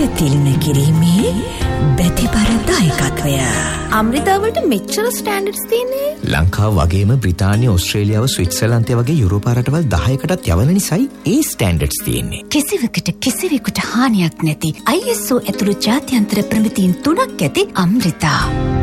තිළින කිරීමේ බැතිබර දායකත්වය. අමෘතාවලට මෙච්චර ස්ටෑන්ඩඩ්ස් තියෙන්නේ. ලංකාව වගේම බ්‍රිතාන්‍ය, ඕස්ට්‍රේලියාව, ස්විට්සර්ලන්තය වගේ යුරෝපා රටවල් 10කටත් යවන නිසායි ඒ ස්ටෑන්ඩඩ්ස් තියෙන්නේ. කිසිවකට කිසිවෙකුට හානියක් නැති ISO ඇතුළු ජාත්‍යන්තර ප්‍රමිතීන් 3ක් ඇති අමෘතා.